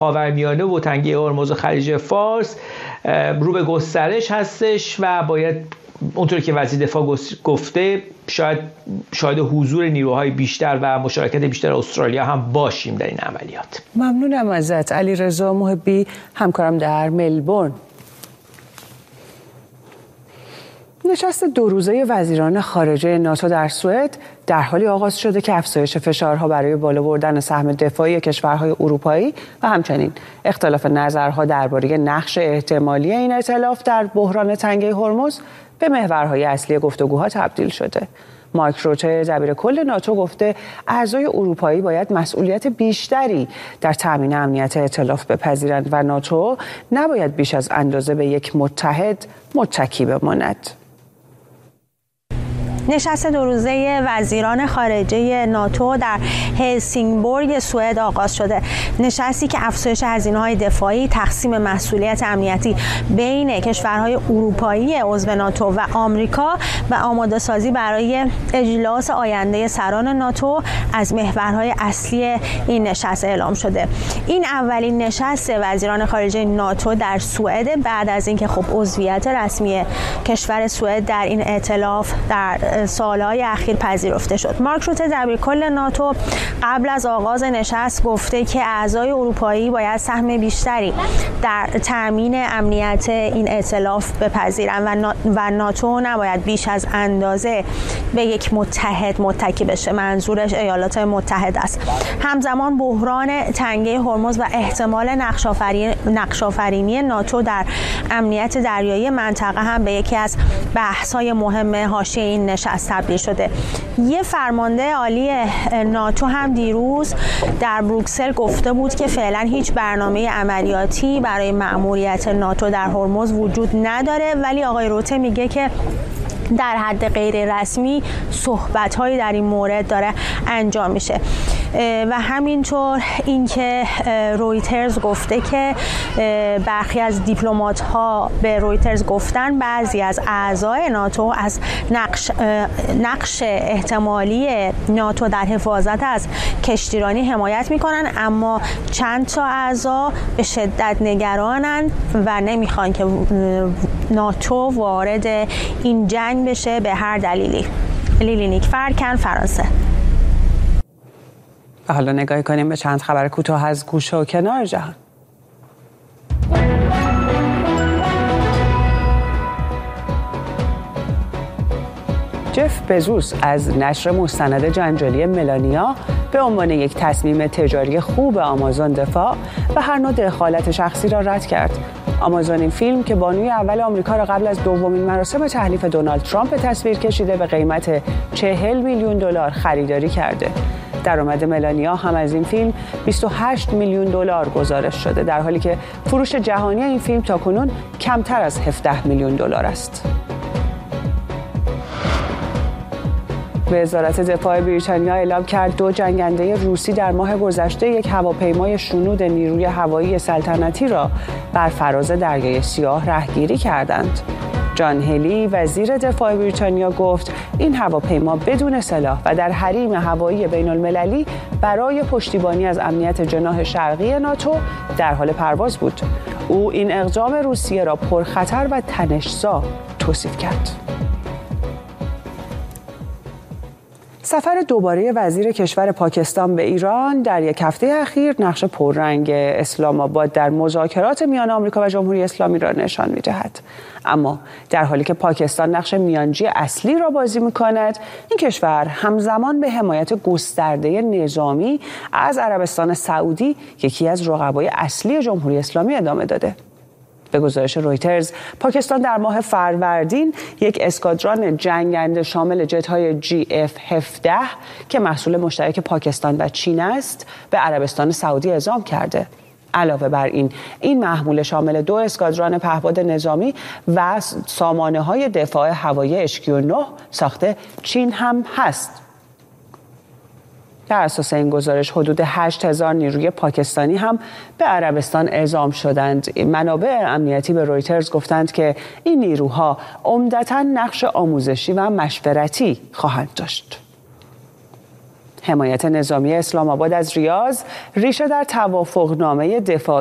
خاورمیانه و تنگه هرمز و خلیج فارس رو به گسترش هستش و باید اونطوری که وزیر دفاع گفته شاید حضور نیروهای بیشتر و مشارکت بیشتر استرالیا هم باشیم در این عملیات. ممنونم ازت علیرضا محبی، همکارم در ملبورن. نشست 2 روزه وزیران خارجه ناتو در سوئد در حالی آغاز شده که افزایش فشارها برای بالا بردن سهم دفاعی کشورهای اروپایی و همچنین اختلاف نظرها درباره نقش احتمالی این ائتلاف در بحران تنگه هرمز به محورهای اصلی گفتگوها تبدیل شده. مارک روته دبیر کل ناتو گفته اعضای اروپایی باید مسئولیت بیشتری در تامین امنیت ائتلاف بپذیرند و ناتو نباید بیش از اندازه به یک متحد متکی بماند. نشست 2 روزه وزیران خارجه ناتو در هلسینگبورگ سوئد آغاز شده. نشستی که افزایش هزینه‌های دفاعی، تقسیم مسئولیت امنیتی بین کشورهای اروپایی عضو ناتو و آمریکا و آماده سازی برای اجلاس آینده سران ناتو از محورهای اصلی این نشست اعلام شده. این اولین نشست وزیران خارجه ناتو در سوئد بعد از اینکه خب عضویت رسمی کشور سوئد در این ائتلاف در سالهای اخیر پذیرفته شد. مارک روته دبیرکل ناتو قبل از آغاز نشست گفته که اعضای اروپایی باید سهم بیشتری در تامین امنیت این ائتلاف بپذیرند و ناتو نباید بیش از اندازه به یک متحد متکی بشه. منظورش ایالات متحده است. همزمان بحران تنگه هرمز و احتمال نقش‌آفرینی ناتو در امنیت دریایی منطقه هم به یکی از بحث‌های مهم حاشیه این نشست تبدیل شده. یه فرمانده عالی ناتو هم دیروز در بروکسل گفته بود که فعلا هیچ برنامه عملیاتی برای مأموریت ناتو در هرمز وجود نداره، ولی آقای روته میگه که در حد غیر رسمی صحبت‌هایی در این مورد داره انجام میشه و همینطور اینکه رویترز گفته که برخی از دیپلمات‌ها به رویترز گفتن بعضی از اعضای ناتو از نقش احتمالی ناتو در حفاظت از کشتیرانی حمایت میکنن، اما چند تا اعضا به شدت نگرانن و نمیخوان که ناتو وارد این جنگ بشه به هر دلیلی. لیلی نیکفرکن، فرانسه. حالا نگاهی کنیم به چند خبر کوتاه از گوشه و کنار جهان. جف بزوس از نشر مستند جنجالی ملانیا به عنوان یک تصمیم تجاری خوب آمازون دفاع و هر نوع دخالت شخصی را رد کرد. آمازون این فیلم که بانوی اول آمریکا را قبل از دومین مراسم تحلیف دونالد ترامپ به تصویر کشیده به قیمت $40 میلیون خریداری کرده. درآمد ملانیا هم از این فیلم $28 میلیون گزارش شده، در حالی که فروش جهانی این فیلم تاکنون کمتر از $17 میلیون است. وزارت دفاع بریتانیا اعلام کرد 2 جنگنده روسی در ماه گذشته یک هواپیمای شنود نیروی هوایی سلطنتی را بر فراز دریای سیاه رهگیری کردند. جان هلی وزیر دفاع بریتانیا گفت این هواپیما بدون سلاح و در حریم هوایی بین المللی برای پشتیبانی از امنیت جناح شرقی ناتو در حال پرواز بود. او این اقدام روسیه را پرخطر و تنش‌زا توصیف کرد. سفر دوباره وزیر کشور پاکستان به ایران در یک هفته اخیر نقش پررنگ اسلام آباد در مذاکرات میان آمریکا و جمهوری اسلامی را نشان می‌دهد. اما در حالی که پاکستان نقش میانجی اصلی را بازی می‌کند، این کشور همزمان به حمایت گسترده نظامی از عربستان سعودی، یکی از رقبای اصلی جمهوری اسلامی، ادامه داده. به گزارش رویترز، پاکستان در ماه فروردین یک اسکادران جنگنده شامل جت‌های GF-17 که محصول مشترک پاکستان و چین است، به عربستان سعودی اعزام کرده. علاوه بر این محمول شامل 2 اسکادران پهپاد نظامی و سامانه‌های دفاع هوایی HQ-9 ساخت چین هم هست. در اساس این گزارش حدود 8,000 نیروی پاکستانی هم به عربستان اعزام شدند. منابع امنیتی به رویترز گفتند که این نیروها عمدتاً نقش آموزشی و مشورتی خواهند داشت. حمایت نظامی اسلام آباد از ریاض ریشه در توافقنامه دفاع